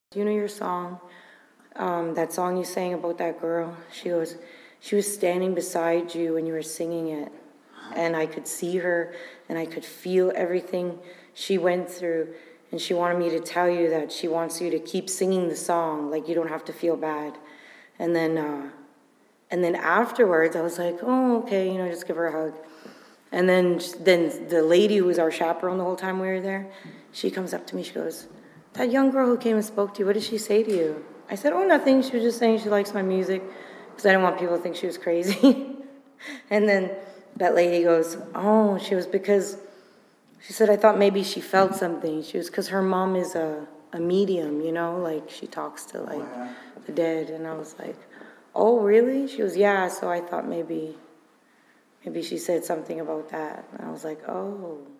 Do you know your song? That song you sang about that girl? She was standing beside you when you were singing it. And I could see her and I could feel everything she went through. And she wanted me to tell you that she wants you to keep singing the song, like you don't have to feel bad. And then afterwards, I was like, oh, okay, just give her a hug. And then the lady who was our chaperone the whole time we were there, she comes up to me, she goes, that young girl who came and spoke to you, what did she say to you? I said, oh, nothing. She was just saying she likes my music because I didn't want people to think she was crazy. And then that lady goes, oh, she said, I thought maybe she felt something. She was, because her mom is a medium, like she talks to like the dead. And I was like, oh, really? She goes, yeah. So I thought maybe she said something about that. And I was like, oh.